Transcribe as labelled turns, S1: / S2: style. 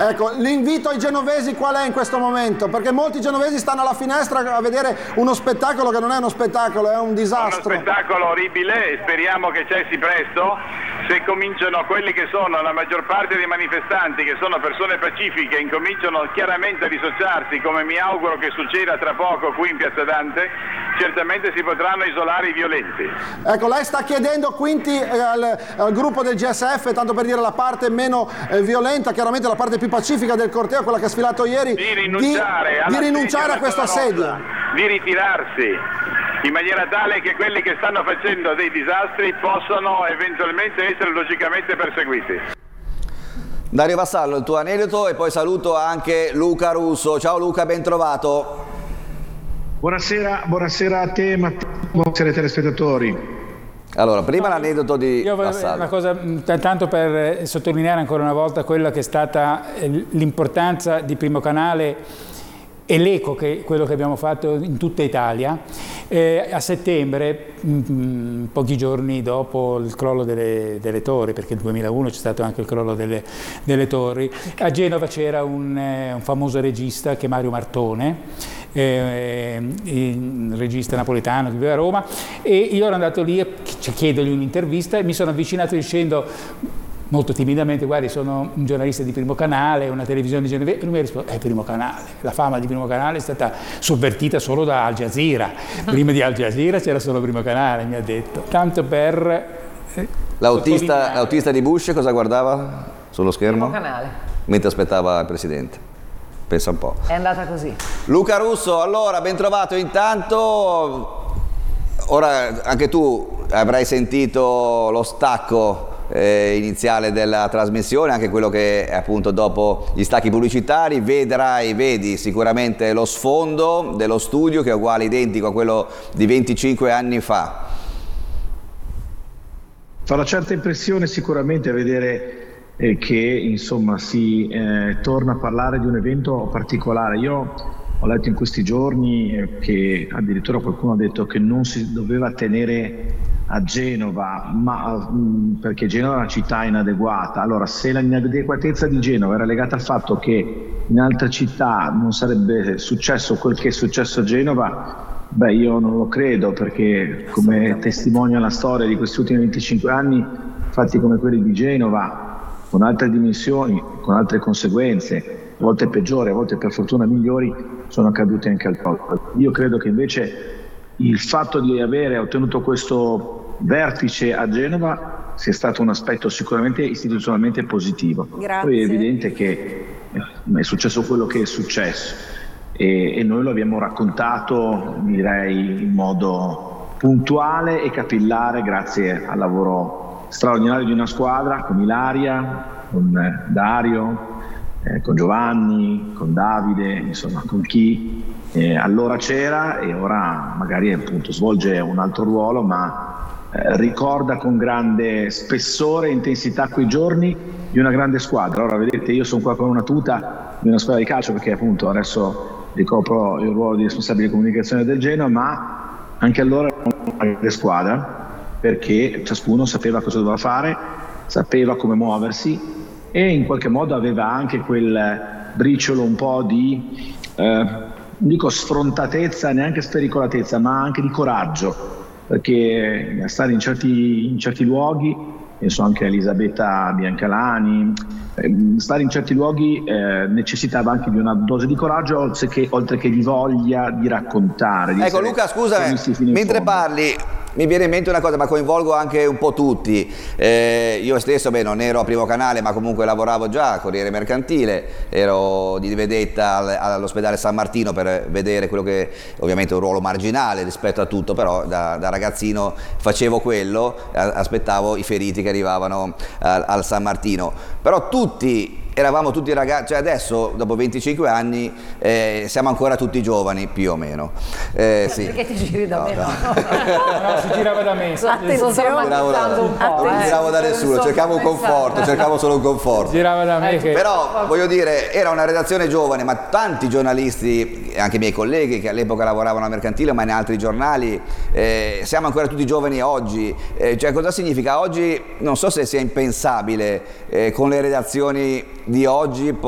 S1: Ecco, l'invito ai genovesi qual è in questo momento? Perché molti genovesi stanno alla finestra a vedere uno spettacolo che non è uno spettacolo, è un disastro.
S2: Uno spettacolo orribile e speriamo che cessi presto. Se cominciano quelli che sono la maggior parte dei manifestanti, che sono persone pacifiche, incominciano chiaramente a dissociarsi, come mi auguro che succeda tra poco qui in Piazza Dante, certamente si potranno isolare i violenti.
S1: Ecco, lei sta chiedendo quindi al gruppo del GSF, tanto per dire la parte meno violenta, chiaramente la parte più pacifica del corteo, quella che ha sfilato ieri,
S2: di rinunciare
S1: a questo assedio,
S2: di ritirarsi, in maniera tale che quelli che stanno facendo dei disastri possano eventualmente essere logicamente perseguiti.
S3: Dario Vassallo, il tuo aneddoto, e poi saluto anche Luca Russo. Ciao Luca, ben trovato.
S4: Buonasera a te Matteo, buonasera ai telespettatori.
S3: Allora, prima l'aneddoto di Vassallo.
S5: Una cosa, tanto per sottolineare ancora una volta quella che è stata l'importanza di Primo Canale e l'eco che quello che abbiamo fatto in tutta Italia. A settembre, pochi giorni dopo il crollo delle torri, perché nel 2001 c'è stato anche il crollo delle torri, a Genova c'era un famoso regista che è Mario Martone, il regista napoletano che vive a Roma, e io ero andato lì a chiedergli un'intervista e mi sono avvicinato dicendo molto timidamente: guardi, sono un giornalista di Primo Canale, una televisione genovese. E lui mi ha risposto: Primo Canale, la fama di Primo Canale è stata sovvertita solo da Al Jazeera, prima di Al Jazeera c'era solo Primo Canale, mi ha detto, tanto per
S3: l'autista di Bush cosa guardava sullo schermo?
S6: Primo Canale,
S3: mentre aspettava il presidente. Pensa un po'.
S6: È andata così.
S3: Luca Russo, allora, ben trovato intanto. Ora anche tu avrai sentito lo stacco iniziale della trasmissione, anche quello che è appunto dopo gli stacchi pubblicitari. Vedi sicuramente lo sfondo dello studio, che è uguale, identico a quello di 25 anni fa.
S4: Fa una certa impressione sicuramente a vedere che insomma si torna a parlare di un evento particolare. Io ho letto in questi giorni che addirittura qualcuno ha detto che non si doveva tenere a Genova, perché Genova è una città inadeguata. Allora, se l'inadeguatezza di Genova era legata al fatto che in altre città non sarebbe successo quel che è successo a Genova, beh, io non lo credo, perché come testimonia la storia di questi ultimi 25 anni, fatti come quelli di Genova, con altre dimensioni, con altre conseguenze, a volte peggiori, a volte per fortuna migliori, sono accadute anche altrove. Io credo che invece il fatto di avere ottenuto questo vertice a Genova sia stato un aspetto sicuramente istituzionalmente positivo.
S6: Grazie.
S4: Poi è evidente che è successo quello che è successo e noi lo abbiamo raccontato, direi, in modo puntuale e capillare grazie al lavoro straordinario di una squadra, con Ilaria, con Dario, con Giovanni, con Davide, insomma con chi allora c'era e ora magari appunto svolge un altro ruolo, ma ricorda con grande spessore e intensità quei giorni di una grande squadra. Ora vedete, io sono qua con una tuta di una squadra di calcio, perché appunto adesso ricopro il ruolo di responsabile di comunicazione del Genoa, ma anche allora era una grande squadra, perché ciascuno sapeva cosa doveva fare, sapeva come muoversi e in qualche modo aveva anche quel briciolo un po' di, non dico sfrontatezza, neanche spericolatezza, ma anche di coraggio, perché stare in certi luoghi, penso anche a Elisabetta Biancalani, stare in certi luoghi necessitava anche di una dose di coraggio, oltre che di voglia di raccontare. Di
S3: ecco Luca, scusami, mentre parli mi viene in mente una cosa, ma coinvolgo anche un po' tutti. Io stesso non ero a Primo Canale, ma comunque lavoravo già a Corriere Mercantile, ero di vedetta all'ospedale San Martino per vedere quello che ovviamente è un ruolo marginale rispetto a tutto, però da ragazzino facevo quello, aspettavo i feriti che arrivavano al San Martino. Però eravamo tutti ragazzi, cioè adesso dopo 25 anni siamo ancora tutti giovani più o meno. Sì.
S6: Perché ti giri da me?
S5: No, si girava da me.
S3: Non giravo da nessuno, cercavo un conforto, cercavo solo un conforto.
S5: Girava da me
S3: Però voglio dire, era una redazione giovane, ma tanti giornalisti, anche i miei colleghi che all'epoca lavoravano a Mercantile, ma in altri giornali, siamo ancora tutti giovani oggi. Cioè cosa significa? Oggi non so se sia impensabile con le redazioni di oggi